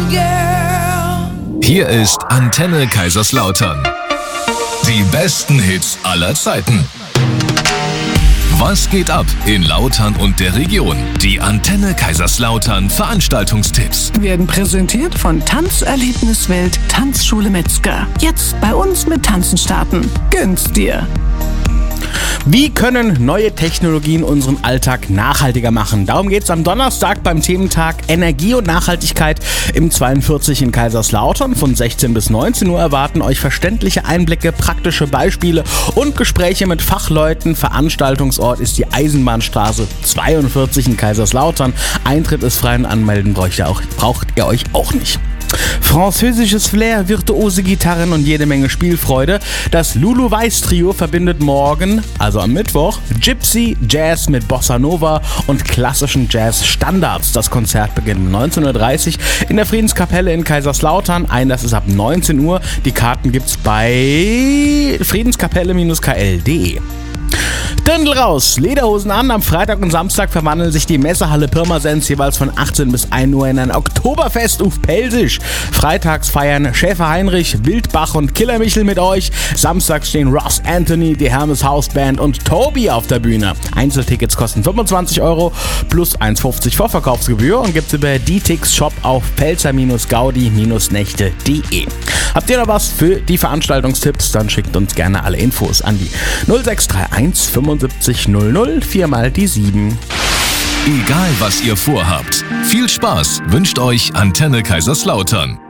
Hier ist Antenne Kaiserslautern. Die besten Hits aller Zeiten. Was geht ab in Lautern und der Region? Die Antenne Kaiserslautern Veranstaltungstipps Werden präsentiert von Tanzerlebniswelt Tanzschule Metzger. Jetzt bei uns mit Tanzen starten. Gönn's dir! Wie können neue Technologien unseren Alltag nachhaltiger machen? Darum geht es am Donnerstag beim Thementag Energie und Nachhaltigkeit im 42 in Kaiserslautern. Von 16 bis 19 Uhr erwarten euch verständliche Einblicke, praktische Beispiele und Gespräche mit Fachleuten. Veranstaltungsort ist die Eisenbahnstraße 42 in Kaiserslautern. Eintritt ist frei und anmelden braucht ihr euch auch nicht. Französisches Flair, virtuose Gitarren und jede Menge Spielfreude. Das Lulu Weiß Trio verbindet morgen, also am Mittwoch, Gypsy, Jazz mit Bossa Nova und klassischen Jazz-Standards. Das Konzert beginnt um 19.30 Uhr in der Friedenskapelle in Kaiserslautern. Einlass ist ab 19 Uhr. Die Karten gibt's bei friedenskapelle-kl.de. Dirndl raus, Lederhosen an. Am Freitag und Samstag verwandeln sich die Messehalle Pirmasens jeweils von 18 bis 1 Uhr in ein Oktoberfest auf Pelsisch. Freitags feiern Schäfer Heinrich, Wildbach und Killer Michel mit euch. Samstags stehen Ross Anthony, die Hermes House Band und Toby auf der Bühne. Einzeltickets kosten 25 € plus 1,50 Vorverkaufsgebühr und gibt's über D-Tix Shop auf pelzer-gaudi-nächte.de. Habt ihr noch was für die Veranstaltungstipps? Dann schickt uns gerne alle Infos an die 0631 75 00 4 mal die 7. Egal was ihr vorhabt. Viel Spaß wünscht euch Antenne Kaiserslautern.